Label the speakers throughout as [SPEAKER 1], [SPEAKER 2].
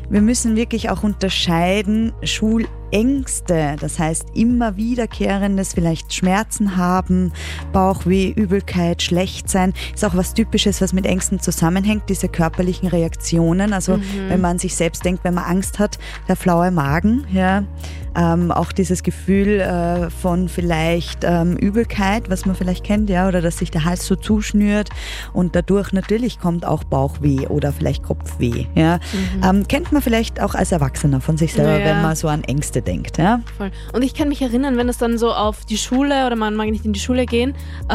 [SPEAKER 1] wir müssen wirklich auch unterscheiden, Schulängste, das heißt immer wiederkehrendes, vielleicht Schmerzen haben, Bauchweh, Übelkeit, Schlechtsein, ist auch was Typisches, was mit Ängsten zusammenhängt, diese körperlichen Reaktionen, also wenn man an sich selbst denkt, wenn man Angst hat, der flaue Magen, ja, auch dieses Gefühl von vielleicht Übelkeit, was man vielleicht kennt, ja, oder dass sich der Hals so zuschnürt und dadurch natürlich kommt auch Bauchweh oder vielleicht Kopfweh, ja. Kennt man vielleicht auch als Erwachsener von sich selber, wenn man so an Ängste denkt, ja.
[SPEAKER 2] Voll. Und ich kann mich erinnern, wenn es dann so auf die Schule oder man mag nicht in die Schule gehen,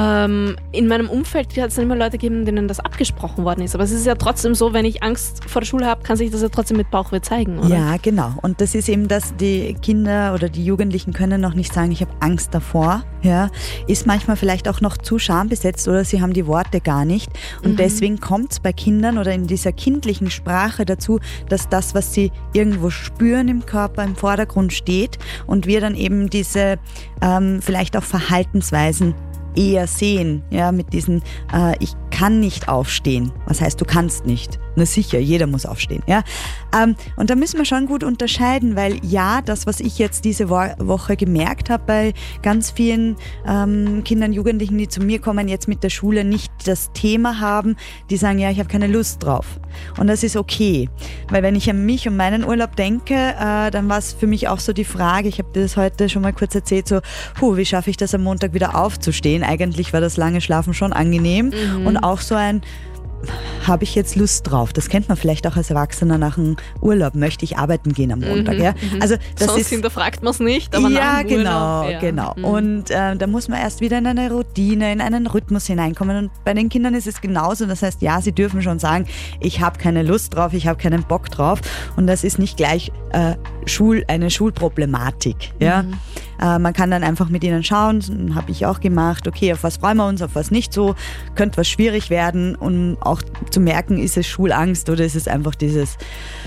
[SPEAKER 2] in meinem Umfeld hat es dann immer Leute gegeben, denen das abgesprochen worden ist. Aber es ist ja trotzdem so, wenn ich Angst vor der Schule habe, kann sich das ja trotzdem mit Bauchweh zeigen, oder?
[SPEAKER 1] Ja, genau. Und das ist eben, dass die Kinder oder die Jugendlichen können noch nicht sagen, ich habe Angst davor. Ja, ist manchmal vielleicht auch noch zu schambesetzt oder sie haben die Worte gar nicht. Und deswegen kommt es bei Kindern oder in dieser kindlichen Sprache dazu, dass das, was sie irgendwo spüren im Körper, im Vordergrund steht und wir dann eben diese vielleicht auch Verhaltensweisen eher sehen, ja, mit diesen ich kann nicht aufstehen. Was heißt, du kannst nicht? Na sicher, jeder muss aufstehen, ja. Und da müssen wir schon gut unterscheiden, weil ja, das, was ich jetzt diese Woche gemerkt habe bei ganz vielen Kindern, Jugendlichen, die zu mir kommen, jetzt mit der Schule nicht das Thema haben, die sagen, ja, ich habe keine Lust drauf. Und das ist okay, weil wenn ich an mich und meinen Urlaub denke, dann war es für mich auch so die Frage, ich habe dir das heute schon mal kurz erzählt, so, wie schaffe ich das am Montag wieder aufzustehen? Eigentlich war das lange Schlafen schon angenehm und auch so ein, habe ich jetzt Lust drauf? Das kennt man vielleicht auch als Erwachsener nach dem Urlaub. Möchte ich arbeiten gehen am Montag? Ja? Also das
[SPEAKER 2] sonst hinterfragt man es nicht, aber nach dem Urlaub.
[SPEAKER 1] Genau. Und da muss man erst wieder in eine Routine, in einen Rhythmus hineinkommen. Und bei den Kindern ist es genauso. Das heißt, ja, sie dürfen schon sagen, ich habe keine Lust drauf, ich habe keinen Bock drauf. Und das ist nicht gleich eine Schulproblematik. Ja? Man kann dann einfach mit ihnen schauen, habe ich auch gemacht, okay, auf was freuen wir uns, auf was nicht so, könnte was schwierig werden, um auch zu merken, ist es Schulangst oder ist es einfach dieses,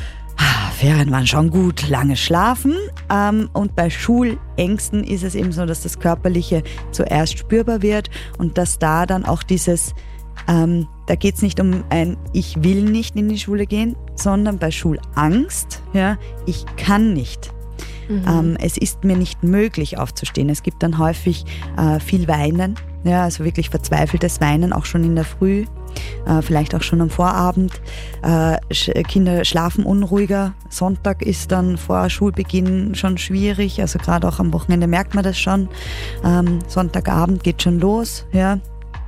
[SPEAKER 1] Ferien waren schon gut, lange schlafen. Und bei Schulängsten ist es eben so, dass das Körperliche zuerst spürbar wird und dass da dann auch dieses, da geht es nicht um ein ich will nicht in die Schule gehen, sondern bei Schulangst, ja, ich kann nicht. Es ist mir nicht möglich aufzustehen. Es gibt dann häufig viel Weinen, ja, also wirklich verzweifeltes Weinen, auch schon in der Früh, vielleicht auch schon am Vorabend. Kinder schlafen unruhiger. Sonntag ist dann vor Schulbeginn schon schwierig, also gerade auch am Wochenende merkt man das schon. Sonntagabend geht schon los, ja.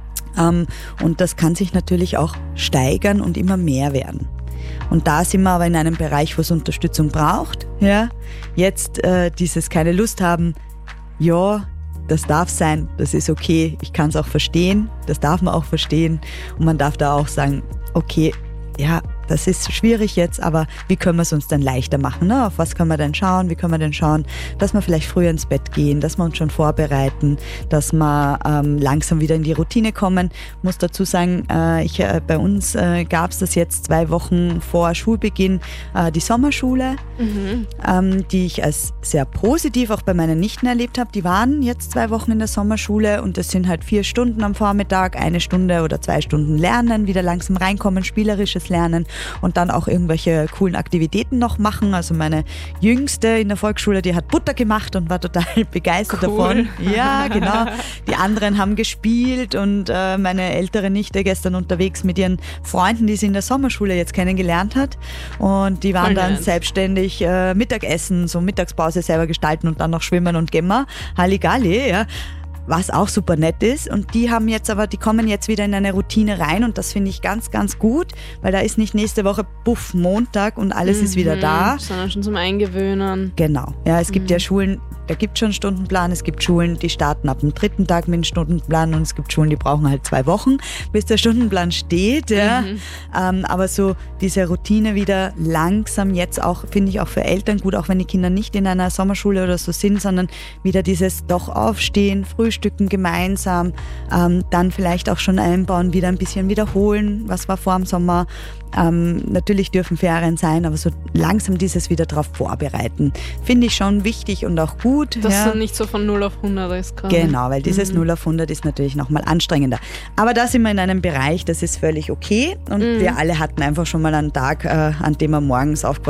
[SPEAKER 1] Und das kann sich natürlich auch steigern und immer mehr werden. Und da sind wir aber in einem Bereich, wo es Unterstützung braucht. Ja? Jetzt dieses keine Lust haben, ja, das darf sein, das ist okay, ich kann es auch verstehen, das darf man auch verstehen. Und man darf da auch sagen, okay, ja, das ist schwierig jetzt, aber wie können wir es uns dann leichter machen? Ne? Auf was können wir denn schauen? Wie können wir denn schauen, dass wir vielleicht früher ins Bett gehen, dass wir uns schon vorbereiten, dass wir langsam wieder in die Routine kommen. Ich muss dazu sagen, bei uns gab es das jetzt 2 Wochen vor Schulbeginn, die Sommerschule, die ich als sehr positiv auch bei meinen Nichten erlebt habe. Die waren jetzt 2 Wochen in der Sommerschule und das sind halt 4 Stunden am Vormittag, 1 Stunde oder 2 Stunden Lernen, wieder langsam reinkommen, spielerisches Lernen. Und dann auch irgendwelche coolen Aktivitäten noch machen. Also meine Jüngste in der Volksschule, die hat Butter gemacht und war total begeistert davon. Ja, genau. Die anderen haben gespielt und meine ältere Nichte gestern unterwegs mit ihren Freunden, die sie in der Sommerschule jetzt kennengelernt hat. Und die waren dann selbstständig Mittagessen, so Mittagspause selber gestalten und dann noch schwimmen und Gemma. Halligalli, ja. Was auch super nett ist. Und die kommen jetzt wieder in eine Routine rein und das finde ich ganz, ganz gut, weil da ist nicht nächste Woche Montag und alles ist wieder da.
[SPEAKER 2] Sondern schon zum Eingewöhnen.
[SPEAKER 1] Genau. Ja, es gibt ja Schulen, da gibt es schon einen Stundenplan, es gibt Schulen, die starten ab dem 3. Tag mit dem Stundenplan und es gibt Schulen, die brauchen halt 2 Wochen, bis der Stundenplan steht. Ja. Aber so diese Routine wieder langsam jetzt auch, finde ich auch für Eltern gut, auch wenn die Kinder nicht in einer Sommerschule oder so sind, sondern wieder dieses doch aufstehen, Frühstücken gemeinsam, dann vielleicht auch schon einbauen, wieder ein bisschen wiederholen, was war vor dem Sommer. Natürlich dürfen Ferien sein, aber so langsam dieses wieder darauf vorbereiten, finde ich schon wichtig und auch gut.
[SPEAKER 2] Dass es nicht so von 0 auf 100 ist gerade.
[SPEAKER 1] Genau, weil dieses 0 auf 100 ist natürlich nochmal anstrengender. Aber da sind wir in einem Bereich, das ist völlig okay und wir alle hatten einfach schon mal einen Tag, an dem wir morgens aufgewacht